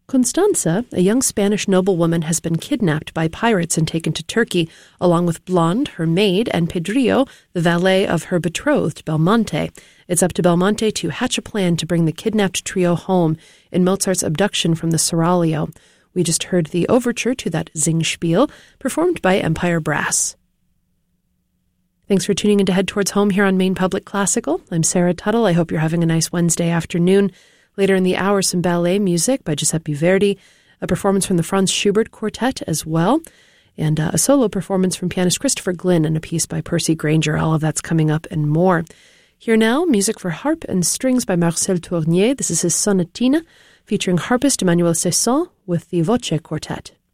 Constanza, a young Spanish noblewoman, has been kidnapped by pirates and taken to Turkey, along with Blonde, her maid, and Pedrillo, the valet of her betrothed, Belmonte. It's up to Belmonte to hatch a plan to bring the kidnapped trio home in Mozart's abduction from the Seraglio. We just heard the overture to that Singspiel, performed by Empire Brass. Thanks for tuning in to Head Towards Home here on Maine Public Classical. I'm Sarah Tuttle. I hope you're having a nice Wednesday afternoon. Later in the hour, some ballet music by Giuseppe Verdi, a performance from the Franz Schubert Quartet as well, and a solo performance from pianist Christopher Glynn and a piece by Percy Granger. All of that's coming up and more. Here now, music for harp and strings by Marcel Tournier. This is his Sonatina, featuring harpist Emmanuel Cesson with the Voce Quartet.